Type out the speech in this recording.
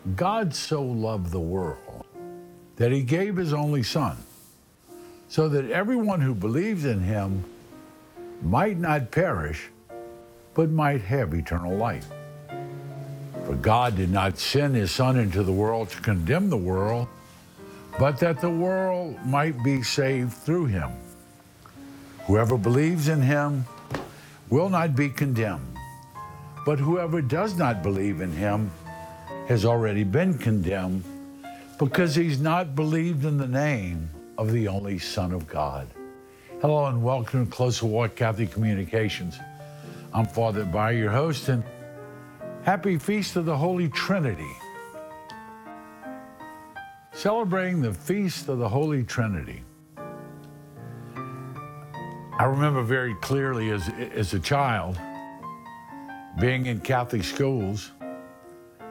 God so loved the world that he gave his only Son, so that everyone who believes in him might not perish, but might have eternal life. For God did not send his Son into the world to condemn the world, but that the world might be saved through him. Whoever believes in him will not be condemned, but whoever does not believe in him has already been condemned, because he's not believed in the name of the only Son of God. Hello and welcome to Closer Walk Catholic Communications. I'm Father Bar, your host, and happy Feast of the Holy Trinity. Celebrating the Feast of the Holy Trinity. I remember very clearly as a child being in Catholic schools